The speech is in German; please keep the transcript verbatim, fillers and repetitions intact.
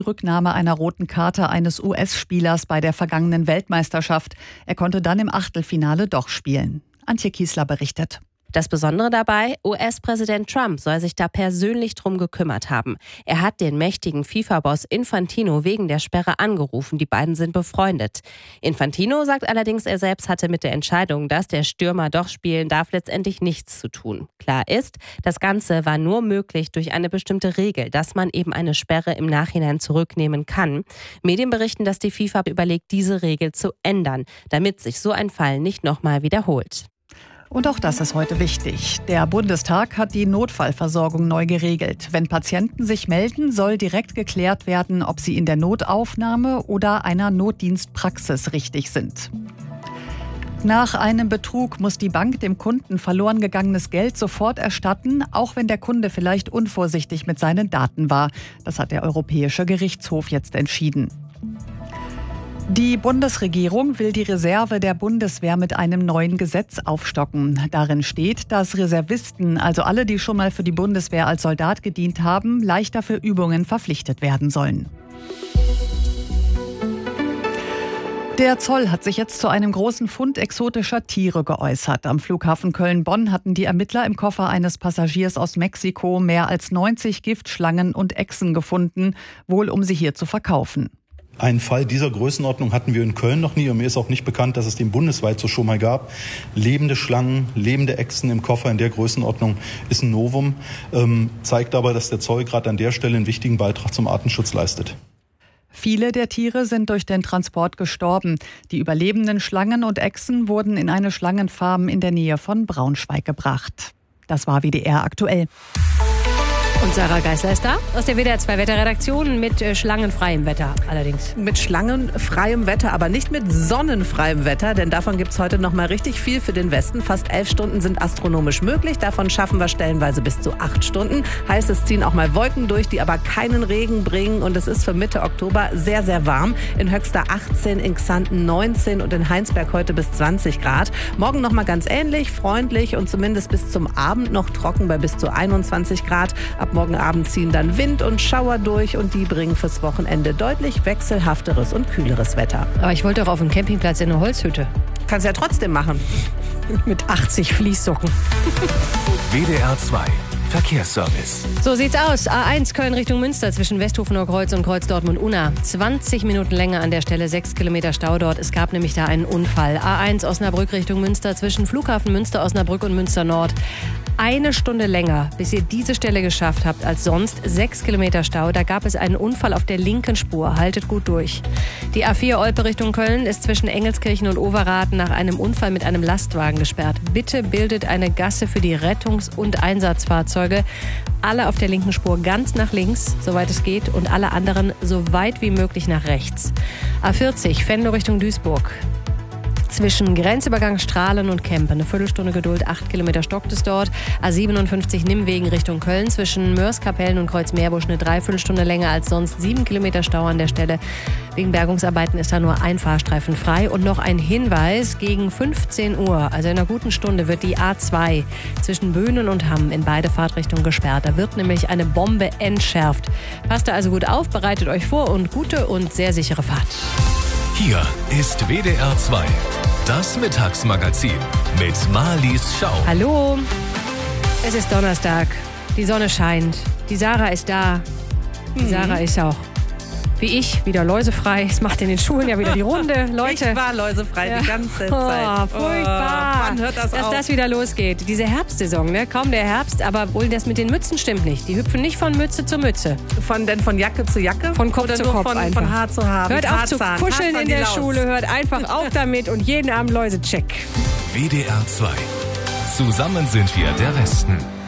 Rücknahme einer roten Karte eines U S-Spielers bei der vergangenen Weltmeisterschaft. Er konnte dann im Achtelfinale doch spielen. Antje Kiesler berichtet. Das Besondere dabei, U S-Präsident Trump soll sich da persönlich drum gekümmert haben. Er hat den mächtigen FIFA-Boss Infantino wegen der Sperre angerufen. Die beiden sind befreundet. Infantino sagt allerdings, er selbst hatte mit der Entscheidung, dass der Stürmer doch spielen darf, letztendlich nichts zu tun. Klar ist, das Ganze war nur möglich durch eine bestimmte Regel, dass man eben eine Sperre im Nachhinein zurücknehmen kann. Medien berichten, dass die FIFA überlegt, diese Regel zu ändern, damit sich so ein Fall nicht nochmal wiederholt. Und auch das ist heute wichtig. Der Bundestag hat die Notfallversorgung neu geregelt. Wenn Patienten sich melden, soll direkt geklärt werden, ob sie in der Notaufnahme oder einer Notdienstpraxis richtig sind. Nach einem Betrug muss die Bank dem Kunden verloren gegangenes Geld sofort erstatten, auch wenn der Kunde vielleicht unvorsichtig mit seinen Daten war. Das hat der Europäische Gerichtshof jetzt entschieden. Die Bundesregierung will die Reserve der Bundeswehr mit einem neuen Gesetz aufstocken. Darin steht, dass Reservisten, also alle, die schon mal für die Bundeswehr als Soldat gedient haben, leichter für Übungen verpflichtet werden sollen. Der Zoll hat sich jetzt zu einem großen Fund exotischer Tiere geäußert. Am Flughafen Köln-Bonn hatten die Ermittler im Koffer eines Passagiers aus Mexiko mehr als neunzig Giftschlangen und Echsen gefunden, wohl um sie hier zu verkaufen. Einen Fall dieser Größenordnung hatten wir in Köln noch nie und mir ist auch nicht bekannt, dass es den bundesweit so schon mal gab. Lebende Schlangen, lebende Echsen im Koffer in der Größenordnung ist ein Novum, ähm, zeigt aber, dass der Zoll gerade an der Stelle einen wichtigen Beitrag zum Artenschutz leistet. Viele der Tiere sind durch den Transport gestorben. Die überlebenden Schlangen und Echsen wurden in eine Schlangenfarm in der Nähe von Braunschweig gebracht. Das war W D R aktuell. Und Sarah Geisler ist da aus der W D R zwei Wetterredaktion mit äh, schlangenfreiem Wetter allerdings. Mit schlangenfreiem Wetter, aber nicht mit sonnenfreiem Wetter, denn davon gibt es heute noch mal richtig viel für den Westen. Fast elf Stunden sind astronomisch möglich, davon schaffen wir stellenweise bis zu acht Stunden. Heißt, es ziehen auch mal Wolken durch, die aber keinen Regen bringen und es ist für Mitte Oktober sehr, sehr warm. In Höxter achtzehn, in Xanten neunzehn und in Heinsberg heute bis zwanzig Grad. Morgen noch mal ganz ähnlich, freundlich und zumindest bis zum Abend noch trocken bei bis zu einundzwanzig Grad. Ab morgen Abend ziehen dann Wind und Schauer durch und die bringen fürs Wochenende deutlich wechselhafteres und kühleres Wetter. Aber ich wollte doch auf einen Campingplatz in eine Holzhütte. Kannst ja trotzdem machen. Mit achtzig Fließsocken. W D R zwei Verkehrsservice. So sieht's aus. A eins Köln Richtung Münster zwischen Westhofener Kreuz und Kreuz Dortmund-Unna. zwanzig Minuten länger an der Stelle, sechs Kilometer Stau dort. Es gab nämlich da einen Unfall. A eins Osnabrück Richtung Münster zwischen Flughafen Münster, Osnabrück und Münster Nord. Eine Stunde länger, bis ihr diese Stelle geschafft habt als sonst. Sechs Kilometer Stau. Da gab es einen Unfall auf der linken Spur. Haltet gut durch. Die A vier Olpe Richtung Köln ist zwischen Engelskirchen und Overath nach einem Unfall mit einem Lastwagen gesperrt. Bitte bildet eine Gasse für die Rettungs- und Einsatzfahrzeuge. Alle auf der linken Spur ganz nach links, soweit es geht, und alle anderen so weit wie möglich nach rechts. A vierzig Venlo Richtung Duisburg. Zwischen Grenzübergang Strahlen und Kempen. Eine Viertelstunde Geduld, acht Kilometer stockt es dort. A siebenundfünfzig Nimmwegen Richtung Köln. Zwischen Mörs-Kapellen und Kreuzmeerbusch eine Dreiviertelstunde länger als sonst. Sieben Kilometer Stau an der Stelle. Wegen Bergungsarbeiten ist da nur ein Fahrstreifen frei. Und noch ein Hinweis, gegen fünfzehn Uhr, also in einer guten Stunde, wird die A zwei zwischen Böhnen und Hamm in beide Fahrtrichtungen gesperrt. Da wird nämlich eine Bombe entschärft. Passt da also gut auf, bereitet euch vor und gute und sehr sichere Fahrt. Hier ist W D R zwei, das Mittagsmagazin mit Marlies Schau. Hallo, es ist Donnerstag, die Sonne scheint, die Sarah ist da, die mhm. Sarah ist auch, wie ich, wieder läusefrei. Es macht in den Schulen ja wieder die Runde, Leute. Ich war läusefrei ja. die ganze Zeit. Oh, furchtbar, oh, wann hört das dass auf? das wieder losgeht. Diese Herbstsaison, ne? Kaum der Herbst, aber wohl das mit den Mützen stimmt nicht. Die hüpfen nicht von Mütze zu Mütze. Von, denn von Jacke zu Jacke? Von Kopf Oder zu nur Kopf von, einfach. Von Haar zu Haar. Hört auf Haarzahn. zu kuscheln Haarzahn in der Laus. Schule, hört einfach auf damit und jeden Abend Läusecheck. W D R zwei. Zusammen sind wir der Westen.